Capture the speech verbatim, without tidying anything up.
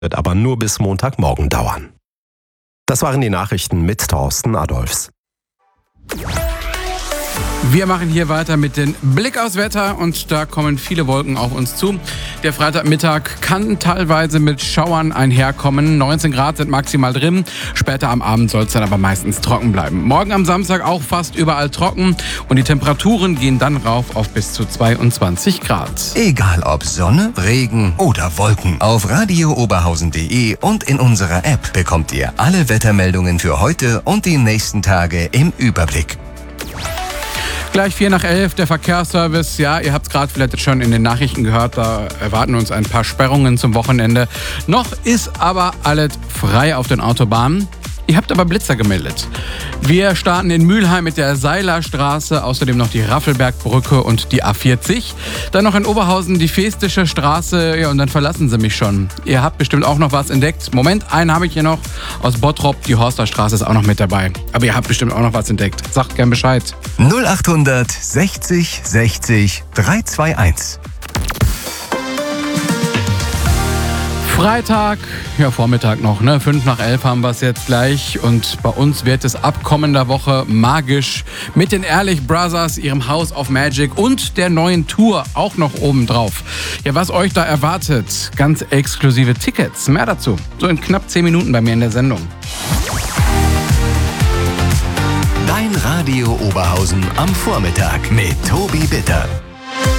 wird aber nur bis Montagmorgen dauern. Das waren die Nachrichten mit Thorsten Adolfs. Wir machen hier weiter mit dem Blick aufs Wetter und da kommen viele Wolken auf uns zu. Der Freitagmittag kann teilweise mit Schauern einherkommen. neunzehn Grad sind maximal drin. Später am Abend soll es dann aber meistens trocken bleiben. Morgen am Samstag auch fast überall trocken und die Temperaturen gehen dann rauf auf bis zu zweiundzwanzig Grad. Egal ob Sonne, Regen oder Wolken. Auf radio oberhausen punkt de und in unserer App bekommt ihr alle Wettermeldungen für heute und die nächsten Tage im Überblick. Gleich vier nach elf, der Verkehrsservice. Ja, ihr habt es gerade vielleicht schon in den Nachrichten gehört, da erwarten uns ein paar Sperrungen zum Wochenende. Noch ist aber alles frei auf den Autobahnen. Ihr habt aber Blitzer gemeldet. Wir starten in Mülheim mit der Seilerstraße, außerdem noch die Raffelbergbrücke und die A vierzig. Dann noch in Oberhausen die Festische Straße, ja, und dann verlassen sie mich schon. Ihr habt bestimmt auch noch was entdeckt. Moment, einen habe ich hier noch aus Bottrop, die Horsterstraße ist auch noch mit dabei. Aber ihr habt bestimmt auch noch was entdeckt. Sagt gern Bescheid. null achthundert sechzig sechzig dreihunderteinundzwanzig. Freitag, ja Vormittag noch, ne? fünf nach elf haben wir es jetzt gleich und bei uns wird es ab kommender Woche magisch mit den Ehrlich Brothers, ihrem House of Magic und der neuen Tour auch noch obendrauf. Ja, was euch da erwartet, ganz exklusive Tickets, mehr dazu, so in knapp zehn Minuten bei mir in der Sendung. Dein Radio Oberhausen am Vormittag mit Tobi Bitter.